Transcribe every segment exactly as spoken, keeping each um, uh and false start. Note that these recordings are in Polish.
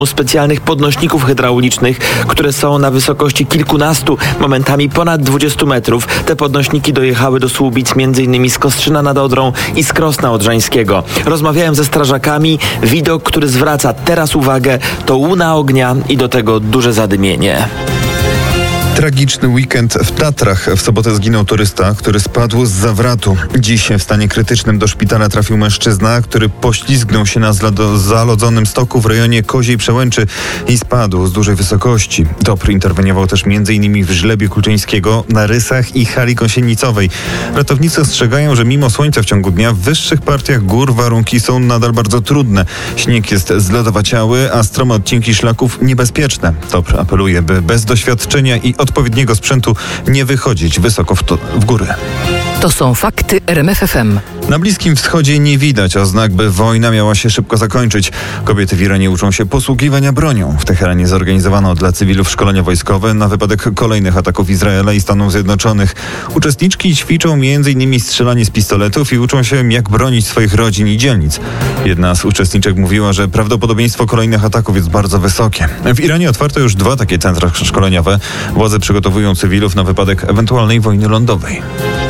specjalnych podnośników hydraulicznych, które są na wysokości kilkunastu, momentami ponad dwudziestu metrów. Te podnośniki dojechały do Słubic m.in. z Kostrzyna nad Odrą i z Krosna Odrzańskiego. Rozmawiałem ze strażakami. Widok, który zwraca teraz uwagę, to łuna ognia i do tego duże zadymienie. Tragiczny weekend w Tatrach. W sobotę zginął turysta, który spadł z zawratu. Dziś w stanie krytycznym do szpitala trafił mężczyzna, który poślizgnął się na zlado- zalodzonym stoku w rejonie Koziej Przełęczy i spadł z dużej wysokości. T O P R interweniował też m.in. w Żlebie Kulczyńskiego, na Rysach i Hali Gąsienicowej. Ratownicy ostrzegają, że mimo słońca w ciągu dnia w wyższych partiach gór warunki są nadal bardzo trudne. Śnieg jest zlodowaciały, a strome odcinki szlaków niebezpieczne. T O P R apeluje, by bez doświadczenia i odpowiedniego sprzętu nie wychodzić wysoko w, to, w góry. To są fakty R M F F M. Na Bliskim Wschodzie nie widać oznak, by wojna miała się szybko zakończyć. Kobiety w Iranie uczą się posługiwania bronią. W Teheranie zorganizowano dla cywilów szkolenia wojskowe na wypadek kolejnych ataków Izraela i Stanów Zjednoczonych. Uczestniczki ćwiczą między innymi strzelanie z pistoletów i uczą się, jak bronić swoich rodzin i dzielnic. Jedna z uczestniczek mówiła, że prawdopodobieństwo kolejnych ataków jest bardzo wysokie. W Iranie otwarto już dwa takie centra szkoleniowe. Władze przygotowują cywilów na wypadek ewentualnej wojny lądowej.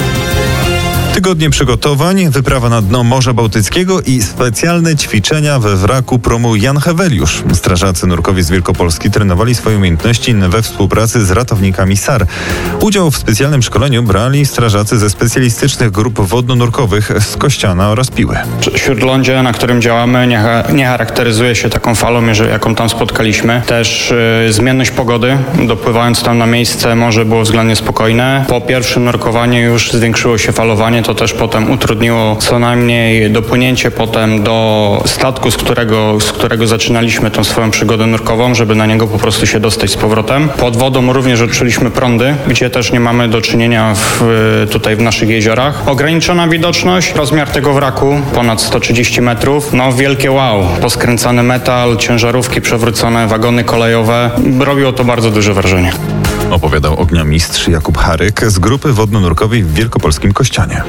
Tygodnie przygotowań, wyprawa na dno Morza Bałtyckiego i specjalne ćwiczenia we wraku promu Jan Heweliusz. Strażacy nurkowie z Wielkopolski trenowali swoje umiejętności we współpracy z ratownikami S A R. Udział w specjalnym szkoleniu brali strażacy ze specjalistycznych grup wodno-nurkowych z Kościana oraz Piły. Śródlądzie, na którym działamy, nie, nie charakteryzuje się taką falą, jaką tam spotkaliśmy. Też yy, zmienność pogody. Dopływając tam na miejsce, morze było względnie spokojne. Po pierwszym nurkowaniu już zwiększyło się falowanie. To też potem utrudniło co najmniej dopłynięcie potem do statku, z którego, z którego zaczynaliśmy tą swoją przygodę nurkową, żeby na niego po prostu się dostać z powrotem. Pod wodą również odczuliśmy prądy, gdzie też nie mamy do czynienia w, tutaj w naszych jeziorach. Ograniczona widoczność, rozmiar tego wraku ponad sto trzydzieści metrów. No wielkie wow, poskręcany metal, ciężarówki przewrócone, wagony kolejowe. Robiło to bardzo duże wrażenie. Opowiadał ogniomistrz Jakub Haryk z grupy wodno-nurkowej w wielkopolskim Kościanie.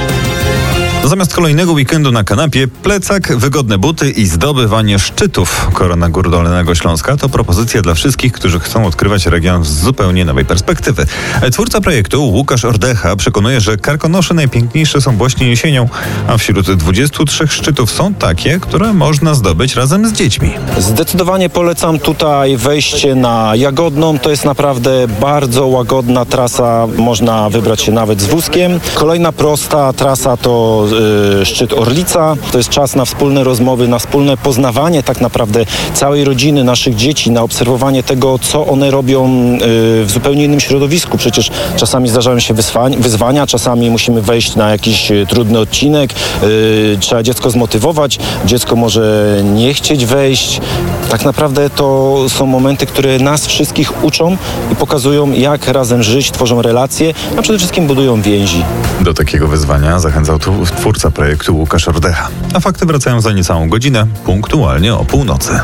Zamiast kolejnego weekendu na kanapie, plecak, wygodne buty i zdobywanie szczytów. Korona Gór Dolnego Śląska to propozycja dla wszystkich, którzy chcą odkrywać region z zupełnie nowej perspektywy. Twórca projektu Łukasz Ordecha przekonuje, że Karkonosze najpiękniejsze są właśnie jesienią, a wśród dwudziestu trzech szczytów są takie, które można zdobyć razem z dziećmi. Zdecydowanie polecam tutaj wejście na Jagodną. To jest naprawdę bardzo łagodna trasa. Można wybrać się nawet z wózkiem. Kolejna prosta trasa to szczyt Orlica. To jest czas na wspólne rozmowy, na wspólne poznawanie tak naprawdę całej rodziny, naszych dzieci, na obserwowanie tego, co one robią w zupełnie innym środowisku. Przecież czasami zdarzają się wyzwania, czasami musimy wejść na jakiś trudny odcinek. Trzeba dziecko zmotywować. Dziecko może nie chcieć wejść. Tak naprawdę to są momenty, które nas wszystkich uczą i pokazują, jak razem żyć, tworzą relacje, a przede wszystkim budują więzi. Do takiego wyzwania zachęcał tu twórca projektu Łukasz Ordecha. A fakty wracają za niecałą godzinę, punktualnie o północy.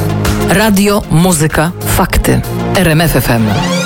Radio, muzyka, fakty. R M F F M.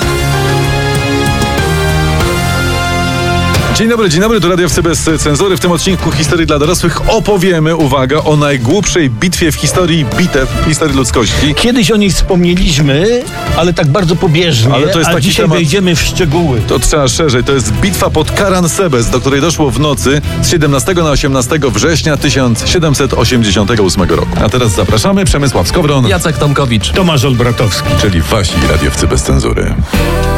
Dzień dobry, dzień dobry, to Radio Wcy bez cenzury. W tym odcinku Historii dla dorosłych opowiemy, uwaga, o najgłupszej bitwie w historii bitew, w historii ludzkości. Kiedyś o niej wspomnieliśmy, ale tak bardzo pobieżnie, ale to jest a taki dzisiaj temat... wejdziemy w szczegóły. To trzeba szerzej, to jest bitwa pod Karansebes, do której doszło w nocy z siedemnastego na osiemnastego września tysiąc siedemset osiemdziesiątego ósmego roku. A teraz zapraszamy, Przemysław Skowron, Jacek Tomkowicz, Tomasz Olbratowski, czyli wasi radiowcy bez cenzury.